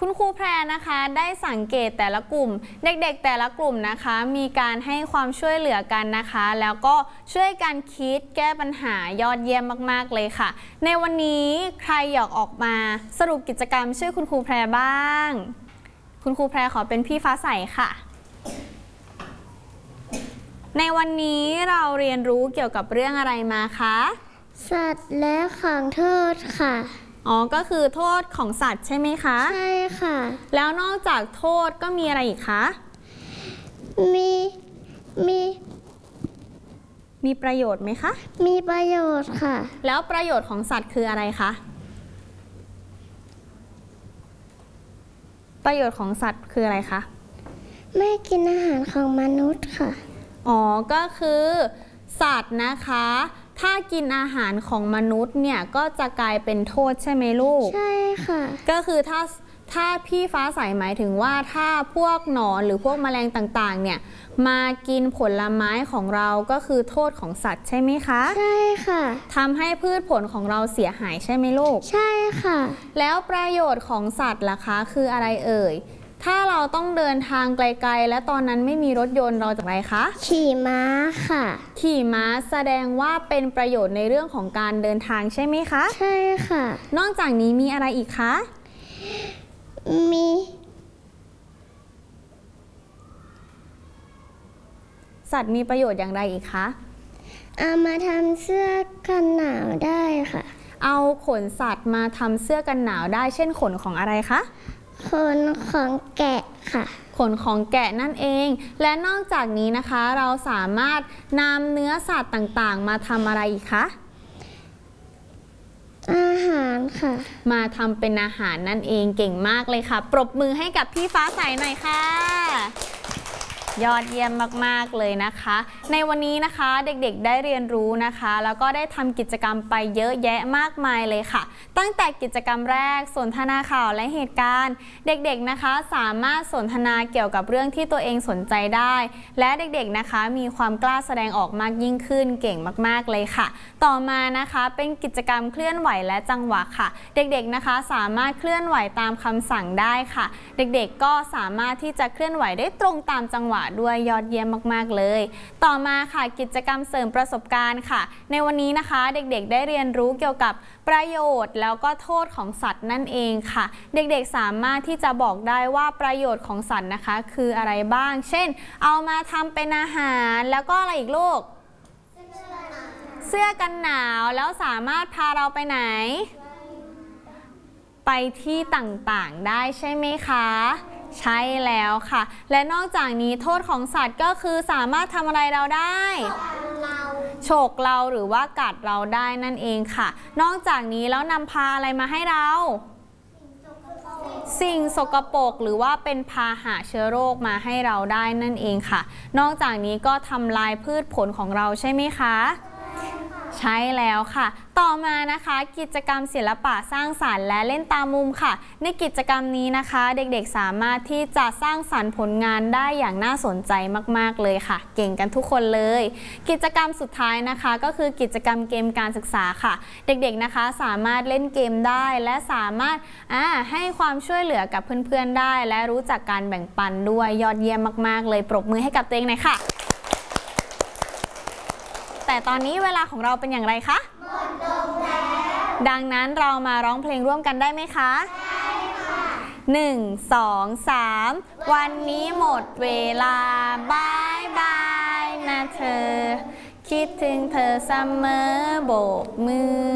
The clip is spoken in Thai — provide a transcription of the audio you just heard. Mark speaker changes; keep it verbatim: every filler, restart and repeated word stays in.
Speaker 1: คุณครูแพรนะคะได้สังเกตแต่ละกลุ่มเด็กๆแต่ละกลุ่มนะคะมีการให้ความช่วยเหลือกันนะคะแล้วก็ช่วยกันคิดแก้ปัญหายอดเยี่ยมมากๆเลยค่ะในวันนี้ใครอยากออกมาสรุปกิจกรรมช่วยคุณครูแพรบ้างคุณครูแพรขอเป็นพี่ฟ้าใสค่ะในวันนี้เราเรียนรู้เกี่ยวกับเรื่องอะไรมาคะ
Speaker 2: สัตว์และของโทษค่ะ
Speaker 1: อ๋อก็คือโทษของสัตว์ใช่ไหมคะ
Speaker 2: ใช่ค่ะ
Speaker 1: แล้วนอกจากโทษก็มีอะไรอีกคะ
Speaker 2: มีมี
Speaker 1: มีประโยชน์ไหมคะ
Speaker 2: มีประโยชน์ค่ะ
Speaker 1: แล้วประโยชน์ของสัตว์คืออะไรคะประโยชน์ของสัตว์คืออะไรคะ
Speaker 2: ไม่กินอาหารของมนุษย์ค่ะ
Speaker 1: อ๋อก็คือสัตว์นะคะถ้ากินอาหารของมนุษย์เนี่ยก็จะกลายเป็นโทษใช่ไหมลูก
Speaker 2: ใช่ค่ะ
Speaker 1: ก็คือถ้าถ้าพี่ฟ้าใสหมายถึงว่าถ้าพวกหนอนหรือพวกแมลงต่างๆเนี่ยมากินผลไม้ของเราก็คือโทษของสัตว์ใช่ไหมคะ
Speaker 2: ใช่ค่ะ
Speaker 1: ทำให้พืชผลของเราเสียหายใช่ไหมลูก
Speaker 2: ใช่ค่ะ
Speaker 1: แล้วประโยชน์ของสัตว์ล่ะคะคืออะไรเอ่ยถ้าเราต้องเดินทางไกลๆและตอนนั้นไม่มีรถยนต์เราจะอะไรคะ
Speaker 2: ขี่ม้าค่ะ
Speaker 1: ขี่ม้าแสดงว่าเป็นประโยชน์ในเรื่องของการเดินทางใช่ไหมคะ
Speaker 2: ใช่ค่ะ
Speaker 1: นอกจากนี้มีอะไรอีกคะ
Speaker 2: มี
Speaker 1: สัตว์มีประโยชน์อย่างไรอีกคะ
Speaker 2: เอามาทำเสื้อกันหนาวได้ค่ะ
Speaker 1: เอาขนสัตว์มาทำเสื้อกันหนาวได้เช่นขนของอะไรคะ
Speaker 2: ขนของแกะค่ะ
Speaker 1: ขนของแกะนั่นเองและนอกจากนี้นะคะเราสามารถนำเนื้อสัตว์ต่างๆมาทำอะไรอีกคะ
Speaker 2: อาหารค่ะ
Speaker 1: มาทำเป็นอาหารนั่นเองเก่งมากเลยค่ะปรบมือให้กับพี่ฟ้าใสหน่อยค่ะยอดเยี่ยมมากๆเลยนะคะในวันนี้นะคะเด็กๆได้เรียนรู้นะคะแล้วก็ได้ทำกิจกรรมไปเยอะแยะมากมายเลยค่ะตั้งแต่กิจกรรมแรกสนทนาข่าวและเหตุการณ์เด็กๆนะคะสามารถสนทนาเกี่ยวกับเรื่องที่ตัวเองสนใจได้และเด็กๆนะคะมีความกล้าแสดงออกมากยิ่งขึ้นเก่งมากๆเลยค่ะต่อมานะคะเป็นกิจกรรมเคลื่อนไหวและจังหวะค่ะเด็กๆนะคะสามารถเคลื่อนไหวตามคำสั่งได้ค่ะเด็กๆก็สามารถที่จะเคลื่อนไหวได้ตรงตามจังหวะด้วยยอดเยี่ยมมากๆเลยต่อมาค่ะกิจกรรมเสริมประสบการณ์ค่ะในวันนี้นะคะเด็กๆได้เรียนรู้เกี่ยวกับประโยชน์แล้วก็โทษของสัตว์นั่นเองค่ะเด็กๆสามารถที่จะบอกได้ว่าประโยชน์ของสัตว์นะคะคืออะไรบ้างเช่นเอามาทำเป็นอาหารแล้วก็อะไรอีกลูกเสื้อกันหนาวแล้วสามารถพาเราไปไหนไปที่ต่างๆได้ใช่ไหมคะใช่แล้วค่ะและนอกจากนี้โทษของสัตว์ก็คือสามารถทำอะไรเราได้ฉกเราหรือว่ากัดเราได้นั่นเองค่ะนอกจากนี้แล้วนำพาอะไรมาให้เราสิ่งสกปรกหรือว่าเป็นพาหะเชื้อโรคมาให้เราได้นั่นเองค่ะนอกจากนี้ก็ทำลายพืชผลของเราใช่ไหมคะใช่แล้วค่ะต่อมานะคะกิจกรรมศิลปะสร้างสรรค์และเล่นตามมุมค่ะในกิจกรรมนี้นะคะเด็กๆสามารถที่จะสร้างสรรค์ผลงานได้อย่างน่าสนใจมากๆเลยค่ะเก่งกันทุกคนเลยกิจกรรมสุดท้ายนะคะก็คือกิจกรรมเกมการศึกษาค่ะเด็กๆนะคะสามารถเล่นเกมได้และสามารถอ่าให้ความช่วยเหลือกับเพื่อนๆได้และรู้จักการแบ่งปันด้วยยอดเยี่ยมมากๆเลยปรบมือให้กับตัวเองหน่อยค่ะแต่ตอนนี้เวลาของเราเป็นอย่างไรคะหมดลงแล้วดังนั้นเรามาร้องเพลงร่วมกันได้ไหมคะได้ค่ะหนึ่ง สอง สามวันนี้หมดเวลาบายบายนะเธอคิดถึงเธอเสมอโบกมือ